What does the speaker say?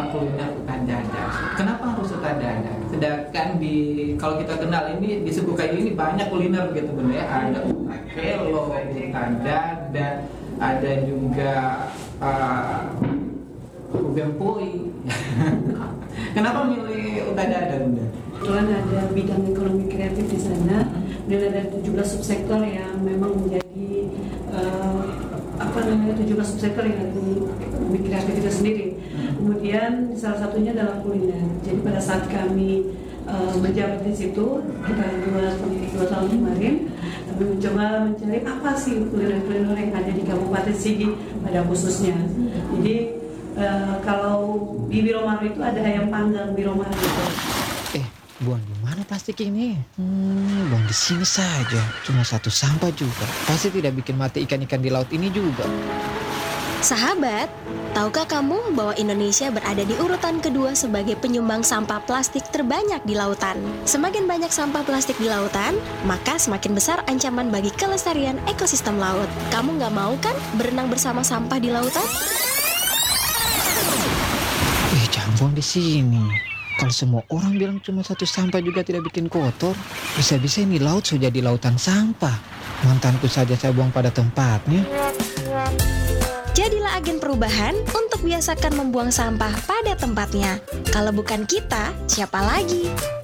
kuliner hutan dadar. Kenapa harus hutan dadar? Sedangkan kalau kita kenal ini di suku kayu ini banyak kuliner gitu Bunda ya. Ada kelo, hutan dadar, ada juga ubempui. Kenapa milih hutan dadar Bunda? Kebetulan ada bidang ekonomi kreatif di sana dan ada 17 subsektor yang memang menjadi 17 subsektor yang ada di ekonomi kreatif itu sendiri. Kemudian salah satunya adalah kuliner. Jadi pada saat kami menjabat di situ kita 2 tahun kemarin, kami mencoba mencari apa sih kuliner-kuliner yang ada di Kabupaten Sigi pada khususnya. Jadi kalau di Biromaro itu ada ayam panggang Biromaro itu. Buang di mana plastik ini? Buang di sini saja. Cuma satu sampah juga. Pasti tidak bikin mati ikan-ikan di laut ini juga. Sahabat, tahukah kamu bahwa Indonesia berada di urutan kedua sebagai penyumbang sampah plastik terbanyak di lautan? Semakin banyak sampah plastik di lautan, maka semakin besar ancaman bagi kelestarian ekosistem laut. Kamu nggak mau kan berenang bersama sampah di lautan? Jangan buang di sini. Kalau semua orang bilang cuma satu sampah juga tidak bikin kotor, bisa-bisa ini laut sudah jadi lautan sampah. Mantanku saja saya buang pada tempatnya. Jadilah agen perubahan untuk biasakan membuang sampah pada tempatnya. Kalau bukan kita, siapa lagi?